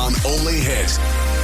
on Only Hit.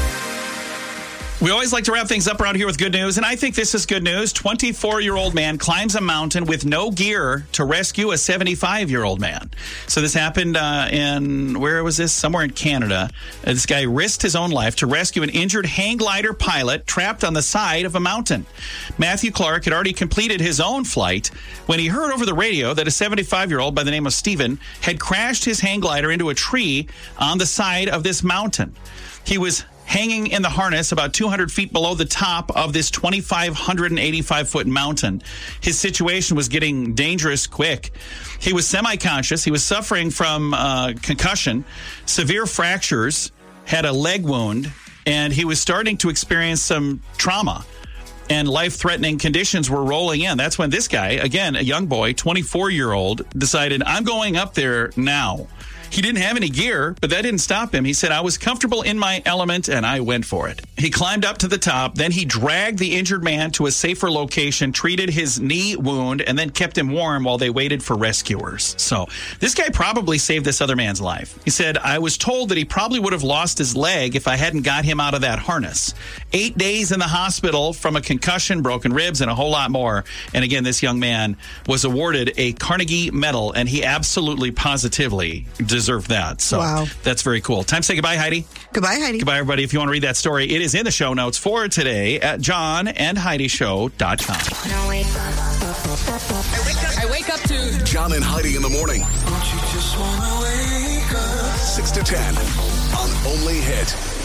We always like to wrap things up around here with good news, and I think this is good news. 24-year-old man climbs a mountain with no gear to rescue a 75-year-old man. So this happened where was this? Somewhere in Canada. This guy risked his own life to rescue an injured hang glider pilot trapped on the side of a mountain. Matthew Clark had already completed his own flight when he heard over the radio that a 75-year-old by the name of Stephen had crashed his hang glider into a tree on the side of this mountain. He was hanging in the harness about 200 feet below the top of this 2,585-foot mountain. His situation was getting dangerous quick. He was semi-conscious. He was suffering from concussion, severe fractures, had a leg wound, and he was starting to experience some trauma. And life-threatening conditions were rolling in. That's when this guy, again, a young boy, 24-year-old, decided, I'm going up there now. He didn't have any gear, but that didn't stop him. He said, I was comfortable in my element, and I went for it. He climbed up to the top. Then he dragged the injured man to a safer location, treated his knee wound, and then kept him warm while they waited for rescuers. So this guy probably saved this other man's life. He said, I was told that he probably would have lost his leg if I hadn't got him out of that harness. 8 days in the hospital from a concussion, broken ribs, and a whole lot more. And again, this young man was awarded a Carnegie Medal, and he absolutely, positively deserved that. So wow. That's very cool. Time to say goodbye, Heidi. Goodbye, Heidi. Goodbye, everybody. If you want to read that story, it is in the show notes for today at johnandheidishow.com. I wake up to John and Heidi in the morning. 6 to 10 on Only Hit.